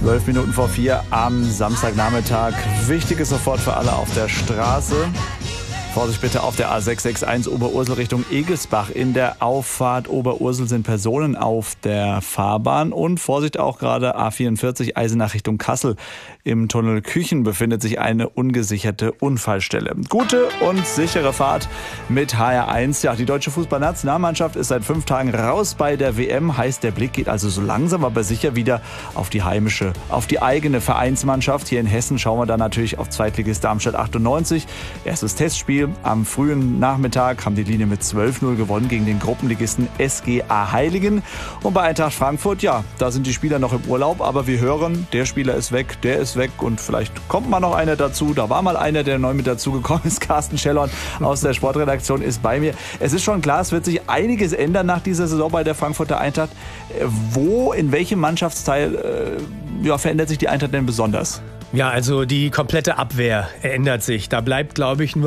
12 Minuten vor 4 am Samstagnachmittag. Wichtiges sofort für alle auf der Straße. Vorsicht bitte auf der A661 Oberursel Richtung Egelsbach. In der Auffahrt Oberursel sind Personen auf der Fahrbahn. Und Vorsicht auch gerade A44 Eisenach Richtung Kassel. Im Tunnel Küchen befindet sich eine ungesicherte Unfallstelle. Gute und sichere Fahrt mit HR1. Ja, die deutsche Fußballnationalmannschaft ist seit 5 Tagen raus bei der WM. Heißt, der Blick geht also so langsam, aber sicher wieder auf die heimische, auf die eigene Vereinsmannschaft. Hier in Hessen schauen wir dann natürlich auf Zweitligist Darmstadt 98. Erstes Testspiel. Am frühen Nachmittag haben die Linie mit 12:0 gewonnen gegen den Gruppenligisten SGA Heiligen. Und bei Eintracht Frankfurt, ja, da sind die Spieler noch im Urlaub, aber wir hören, der Spieler ist weg, der ist weg und vielleicht kommt mal noch einer dazu. Da war mal einer, der neu mit dazugekommen ist. Carsten Schellhorn aus der Sportredaktion ist bei mir. Es ist schon klar, es wird sich einiges ändern nach dieser Saison bei der Frankfurter Eintracht. In welchem Mannschaftsteil verändert sich die Eintracht denn besonders? Ja, also die komplette Abwehr ändert sich. Da bleibt, glaube ich, nur